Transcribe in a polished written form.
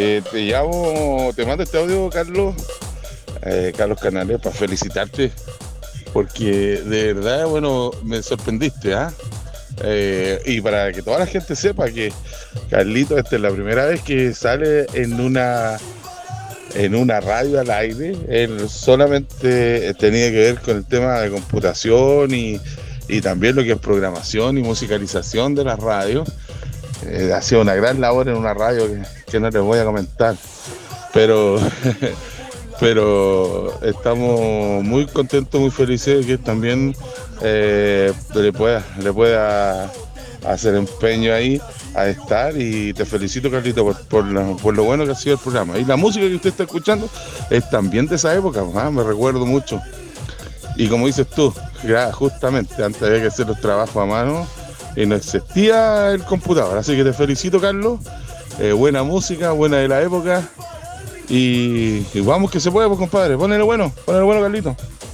Te llamo, te mando este audio, Carlos, Carlos Canales, para felicitarte, porque de verdad, bueno, me sorprendiste, ¿ah? Y para que toda la gente sepa que Carlito, esta es la primera vez que sale en una radio al aire. Él solamente tenía que ver con el tema de computación y también lo que es programación y musicalización de las radios. Ha sido una gran labor en una radio que no les voy a comentar, pero pero estamos muy contentos, muy felices de que también le pueda hacer empeño ahí a estar, y te felicito, Carlito, por lo bueno que ha sido el programa. Y la música que usted está escuchando es también de esa época, ¿ah? Me recuerdo mucho. Y como dices tú, justamente antes había que hacer los trabajos a mano y no existía el computador. Así que te felicito, Carlos. Buena música, buena de la época. Y vamos que se puede, pues, compadre. Ponele bueno, Carlito.